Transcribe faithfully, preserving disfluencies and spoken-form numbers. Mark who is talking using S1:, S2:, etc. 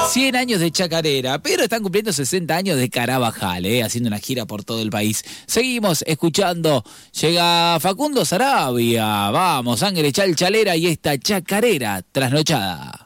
S1: cien años de Chacarera, pero están cumpliendo sesenta años de Carabajal, ¿eh? Haciendo una gira por todo el país. Seguimos escuchando. Llega Facundo Sarabia. Vamos, Sangre Chalchalera y esta Chacarera trasnochada.